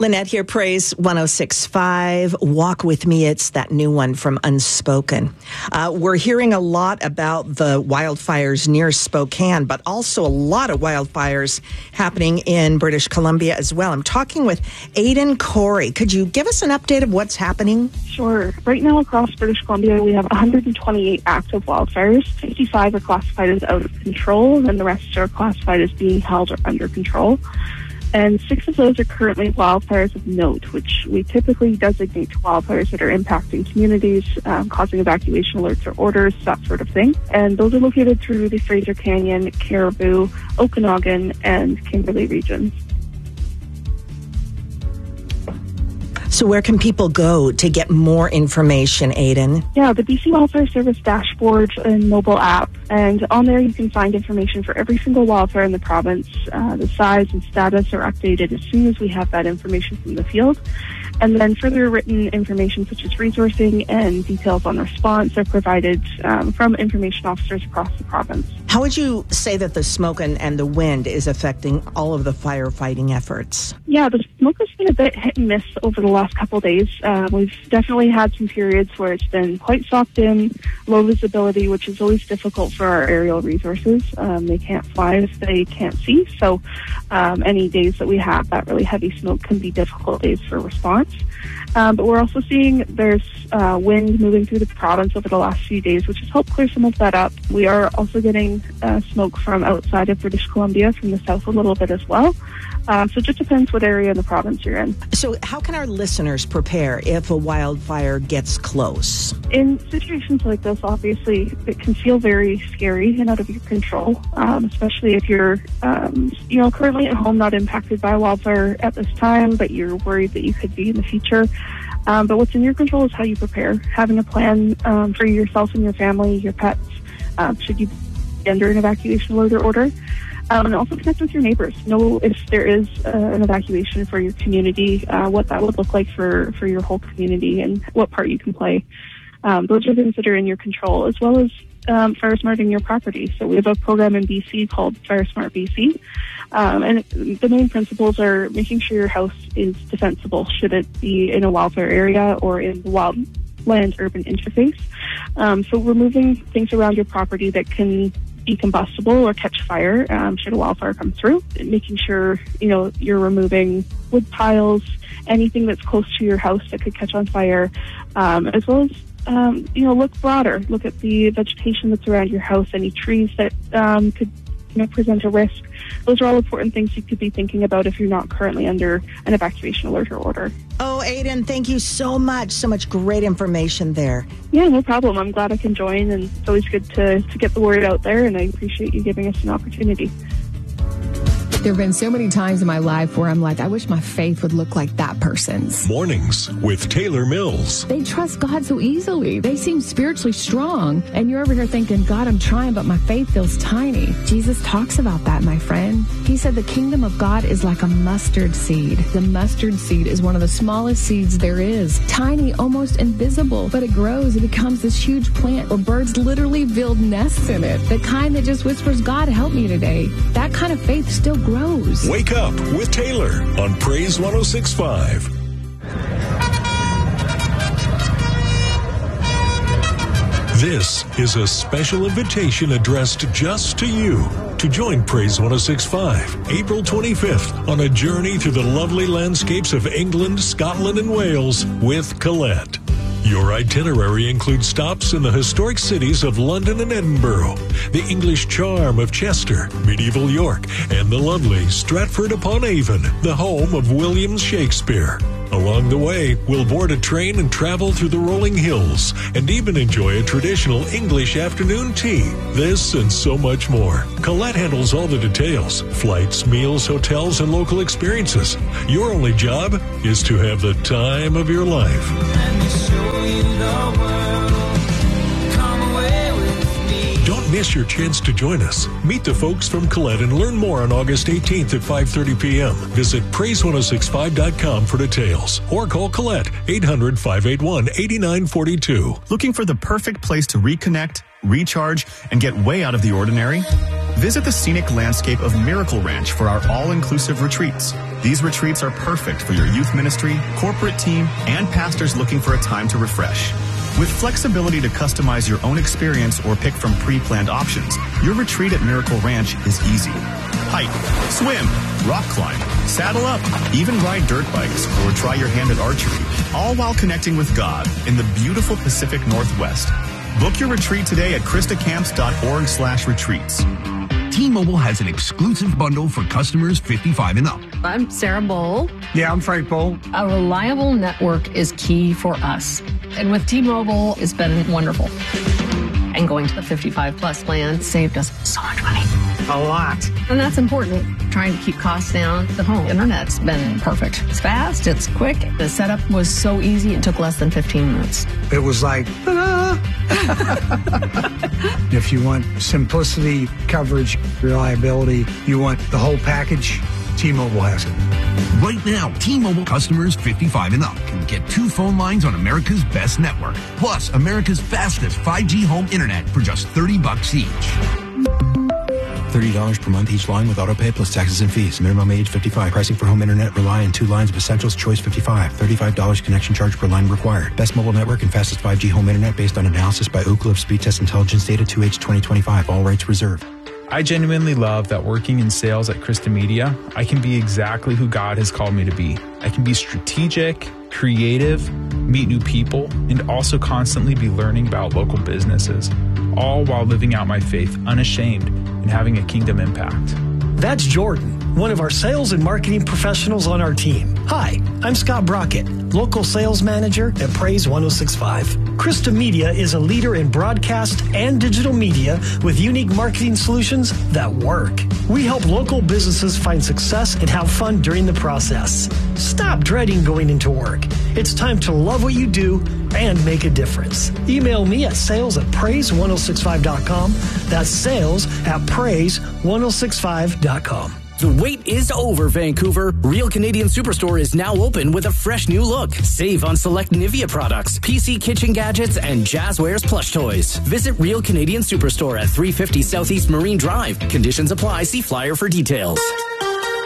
Lynette here, Praise 106.5. Walk With Me. It's that new one from Unspoken. We're hearing a lot about the wildfires near Spokane, but also a lot of wildfires happening in British Columbia as well. I'm talking with Aidan Corey. Could you give us an update of what's happening? Sure. Right now across British Columbia, we have 128 active wildfires. 55 are classified as out of control, and the rest are classified as being held or under control. And 6 of those are currently wildfires of note, which we typically designate to wildfires that are impacting communities, causing evacuation alerts or orders, that sort of thing. And those are located through the Fraser Canyon, Caribou, Okanagan, and Kimberley regions. So where can people go to get more information, Aidan? Yeah, the BC Wildfire Service dashboard and mobile app. And on there you can find information for every single wildfire in the province. The size and status are updated as soon as we have that information from the field. And then further written information such as resourcing and details on response are provided from information officers across the province. How would you say that the smoke and the wind is affecting all of the firefighting efforts? Yeah, the smoke has been a bit hit and miss over the last couple of days. We've definitely had some periods where it's been quite socked in, low visibility, which is always difficult for our aerial resources. They can't fly if they can't see. So any days that we have that really heavy smoke can be difficult days for response. But we're also seeing there's wind moving through the province over the last few days, which has helped clear some of that up. We are also getting smoke from outside of British Columbia, from the south a little bit as well. So it just depends what area in the province you're in. So how can our listeners prepare if a wildfire gets close? In situations like this, obviously, it can feel very scary and out of your control, especially if you're, currently at home, not impacted by a wildfire at this time, but you're worried that you could be in the future. But what's in your control is how you prepare, having a plan for yourself and your family, your pets, should you be under an evacuation alert or order. And also connect with your neighbors. Know if there is an evacuation for your community, what that would look like for your whole community and what part you can play. Those are things that are in your control, as well as fire smarting your property. So we have a program in BC called Fire Smart BC. And the main principles are making sure your house is defensible should it be in a wildfire area or in the wildland-urban interface. So removing things around your property that can be combustible or catch fire should a wildfire come through. Making sure, you're removing wood piles, anything that's close to your house that could catch on fire, as well as, look broader. Look at the vegetation that's around your house, any trees that could present a risk. Those are all important things you could be thinking about if you're not currently under an evacuation alert or order. Oh, Aidan, thank you so much. So much great information there. Yeah, no problem. I'm glad I can join, and it's always good to get the word out there, and I appreciate you giving us an opportunity. There have been so many times in my life where I'm like, I wish my faith would look like that person's. Mornings with Taylor Mills. They trust God so easily. They seem spiritually strong. And you're over here thinking, God, I'm trying, but my faith feels tiny. Jesus talks about that, my friend. He said the kingdom of God is like a mustard seed. The mustard seed is one of the smallest seeds there is. Tiny, almost invisible, but it grows. It becomes this huge plant where birds literally build nests in it. The kind that just whispers, God, help me today. That kind of faith still grows. Wake up with Taylor on Praise 106.5. This is a special invitation addressed just to you to join Praise 106.5 April 25th on a journey through the lovely landscapes of England, Scotland, and Wales with Colette. Your itinerary includes stops in the historic cities of London and Edinburgh, the English charm of Chester, medieval York, and the lovely Stratford-upon-Avon, the home of William Shakespeare. Along the way, we'll board a train and travel through the rolling hills and even enjoy a traditional English afternoon tea. This and so much more. Colette handles all the details: flights, meals, hotels, and local experiences. Your only job is to have the time of your life. Let me show you the world. Come away with me. Don't miss your chance to join us. Meet the folks from Colette and learn more on August 18th at 5:30 p.m. Visit praise1065.com for details or call Colette 800-581-8942. Looking for the perfect place to reconnect, recharge, and get way out of the ordinary? Visit the scenic landscape of Miracle Ranch for our all-inclusive retreats. These retreats are perfect for your youth ministry, corporate team, and pastors looking for a time to refresh. With flexibility to customize your own experience or pick from pre-planned options, your retreat at Miracle Ranch is easy. Hike, swim, rock climb, saddle up, even ride dirt bikes or try your hand at archery, all while connecting with God in the beautiful Pacific Northwest. Book your retreat today at christacamps.org/retreats. T-Mobile has an exclusive bundle for customers 55 and up. I'm Sarah Bowl. Yeah, I'm Frank Bowl. A reliable network is key for us. And with T-Mobile, it's been wonderful. And going to the 55 plus plan saved us so much money. A lot. And that's important. Trying to keep costs down. The home internet's been perfect. It's fast, it's quick. The setup was so easy, it took less than 15 minutes. It was like, ta-da! If you want simplicity, coverage, reliability, you want the whole package, T-Mobile has it. Right now, T-Mobile customers 55 and up can get 2 phone lines on America's best network, plus America's fastest 5G home internet for just $30 each. $30 per month each line with autopay plus taxes and fees. Minimum age 55. Pricing for home internet rely on 2 lines of essentials. Choice 55. $35 connection charge per line required. Best mobile network and fastest 5G home internet based on analysis by Ookla of Speed Test Intelligence data 2H 2025. All rights reserved. I genuinely love that working in sales at Christa Media, I can be exactly who God has called me to be. I can be strategic, creative, meet new people, and also constantly be learning about local businesses, all while living out my faith unashamed and having a kingdom impact. That's Jordan, one of our sales and marketing professionals on our team. Hi, I'm Scott Brockett, local sales manager at Praise 106.5. Christa Media is a leader in broadcast and digital media with unique marketing solutions that work. We help local businesses find success and have fun during the process. Stop dreading going into work. It's time to love what you do and make a difference. Email me at sales@praise1065.com. That's sales@praise1065.com. The wait is over, Vancouver. Real Canadian Superstore is now open with a fresh new look. Save on select Nivea products, PC kitchen gadgets, and Jazzwares plush toys. Visit Real Canadian Superstore at 350 Southeast Marine Drive. Conditions apply. See flyer for details.